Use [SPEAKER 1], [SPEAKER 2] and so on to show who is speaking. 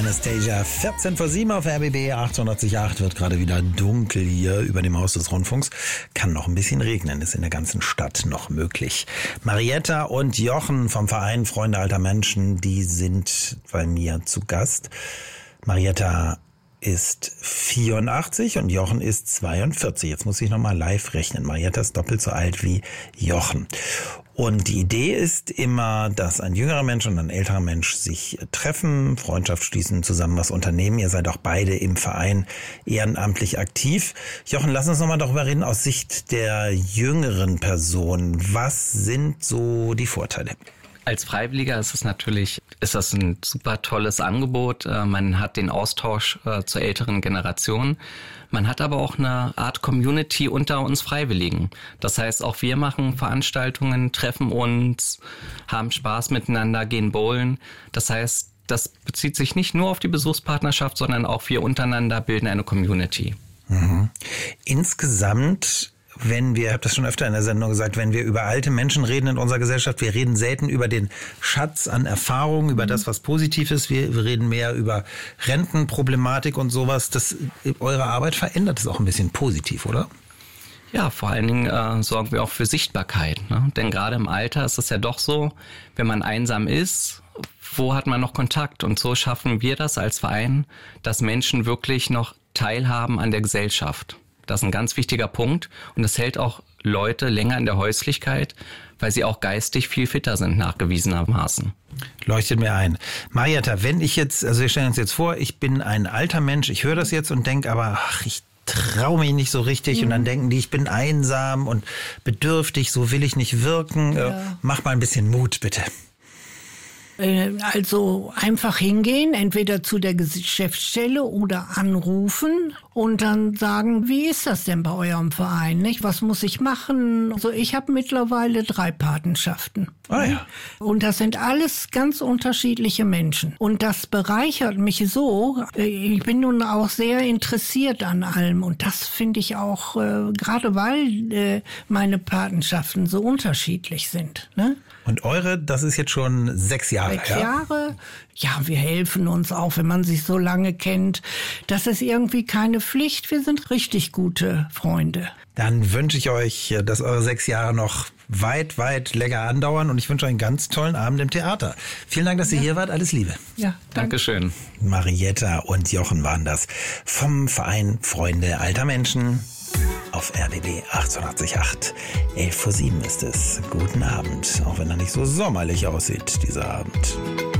[SPEAKER 1] Anastasia, 14:07 auf RBB 888, wird gerade wieder dunkel hier über dem Haus des Rundfunks. Kann noch ein bisschen regnen, ist in der ganzen Stadt noch möglich. Marietta und Jochen vom Verein Freunde alter Menschen, die sind bei mir zu Gast. Marietta ist 84 und Jochen ist 42. Jetzt muss ich nochmal live rechnen. Marietta ist doppelt so alt wie Jochen. Und die Idee ist immer, dass ein jüngerer Mensch und ein älterer Mensch sich treffen, Freundschaft schließen, zusammen was unternehmen. Ihr seid auch beide im Verein ehrenamtlich aktiv. Jochen, lass uns nochmal darüber reden aus Sicht der jüngeren Person. Was sind so die Vorteile?
[SPEAKER 2] Als Freiwilliger ist das ein super tolles Angebot. Man hat den Austausch zur älteren Generation. Man hat aber auch eine Art Community unter uns Freiwilligen. Das heißt, auch wir machen Veranstaltungen, treffen uns, haben Spaß miteinander, gehen bowlen. Das heißt, das bezieht sich nicht nur auf die Besuchspartnerschaft, sondern auch wir untereinander bilden eine Community.
[SPEAKER 1] Mhm. Insgesamt, ich habe das schon öfter in der Sendung gesagt, wenn wir über alte Menschen reden in unserer Gesellschaft, wir reden selten über den Schatz an Erfahrungen, über das, was positiv ist. Wir reden mehr über Rentenproblematik und sowas. Eure Arbeit verändert es auch ein bisschen positiv, oder?
[SPEAKER 2] Ja, vor allen Dingen sorgen wir auch für Sichtbarkeit, ne? Denn gerade im Alter ist es ja doch so, wenn man einsam ist, wo hat man noch Kontakt? Und so schaffen wir das als Verein, dass Menschen wirklich noch teilhaben an der Gesellschaft. Das ist ein ganz wichtiger Punkt und das hält auch Leute länger in der Häuslichkeit, weil sie auch geistig viel fitter sind, nachgewiesenermaßen.
[SPEAKER 1] Leuchtet mir ein. Marietta, wir stellen uns jetzt vor, ich bin ein alter Mensch, ich höre das jetzt und denke aber, ich traue mich nicht so richtig und dann denken die, ich bin einsam und bedürftig, so will ich nicht wirken. Ja. Mach mal ein bisschen Mut, bitte.
[SPEAKER 3] Also einfach hingehen, entweder zu der Geschäftsstelle oder anrufen und dann sagen, wie ist das denn bei eurem Verein, nicht? Was muss ich machen? Also ich habe mittlerweile 3 Patenschaften.
[SPEAKER 1] Ah, ja.
[SPEAKER 3] Und das sind alles ganz unterschiedliche Menschen. Und das bereichert mich so. Ich bin nun auch sehr interessiert an allem. Und das finde ich auch, gerade weil meine Patenschaften so unterschiedlich sind, ne?
[SPEAKER 1] Und das ist jetzt schon 6 Jahre.
[SPEAKER 3] 6 Jahre? Ja, wir helfen uns auch, wenn man sich so lange kennt. Das ist irgendwie keine Pflicht. Wir sind richtig gute Freunde.
[SPEAKER 1] Dann wünsche ich euch, dass eure 6 Jahre noch weit, weit länger andauern und ich wünsche euch einen ganz tollen Abend im Theater. Vielen Dank, dass ihr hier wart. Alles Liebe.
[SPEAKER 3] Ja,
[SPEAKER 2] Dankeschön.
[SPEAKER 1] Marietta und Jochen waren das vom Verein Freunde alter Menschen. Auf RBB 888. 11:07 ist es. Guten Abend, auch wenn er nicht so sommerlich aussieht, dieser Abend.